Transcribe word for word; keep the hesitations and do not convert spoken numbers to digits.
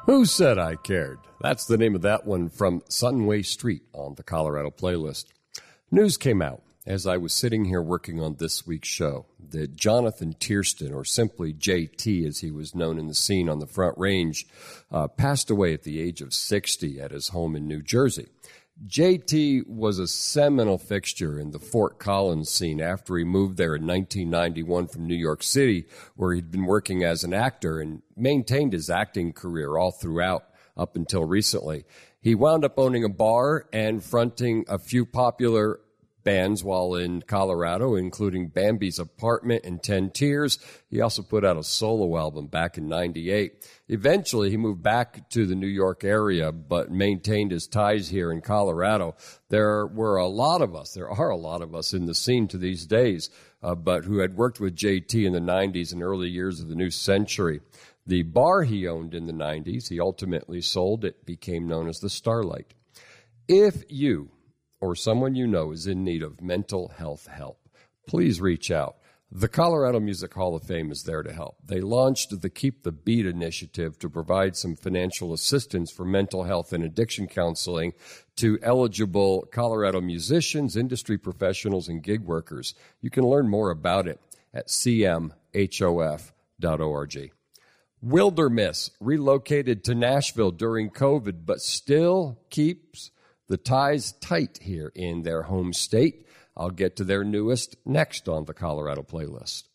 Who Said I Cared? That's the name of that one from Sunway Street on the Colorado playlist. News came out as I was sitting here working on this week's show that Jonathan Tiersten, or simply J T as he was known in the scene on the Front Range, uh, passed away at the age of sixty at his home in New Jersey. J T was a seminal fixture in the Fort Collins scene after he moved there in nineteen ninety-one from New York City, where he'd been working as an actor and maintained his acting career all throughout up until recently. He wound up owning a bar and fronting a few popular bands while in Colorado, including Bambi's Apartment and Ten Tears. He also put out a solo album back in ninety-eight. Eventually, he moved back to the New York area, but maintained his ties here in Colorado. There were a lot of us, there are a lot of us in the scene to these days, uh, but who had worked with J T in the nineties and early years of the new century. The bar he owned in the nineties, he ultimately sold. It became known as the Starlight. If you or someone you know is in need of mental health help, please reach out. The Colorado Music Hall of Fame is there to help. They launched the Keep the Beat initiative to provide some financial assistance for mental health and addiction counseling to eligible Colorado musicians, industry professionals, and gig workers. You can learn more about it at c m h o f dot org. Wilderness relocated to Nashville during COVID, but still keeps the ties tight here in their home state. I'll get to their newest next on the Colorado playlist.